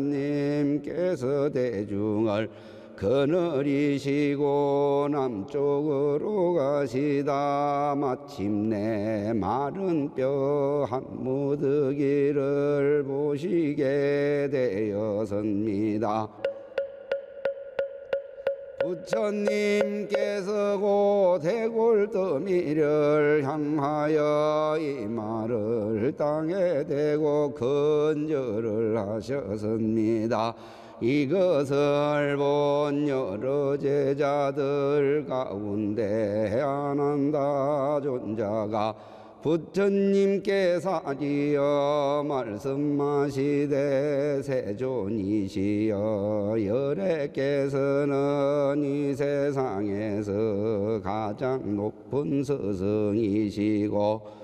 님께서 대중을 거느리시고 남쪽으로 가시다 마침내 마른 뼈 한 무더기를 보시게 되었습니다. 부처님께서 고 대골더미를 향하여 이 말을 땅에 대고 건절을 하셨습니다. 이것을 본 여러 제자들 가운데 아난다 존자가 부처님께 사리어 말씀하시되 세존이시여 열애께서는 이 세상에서 가장 높은 스승이시고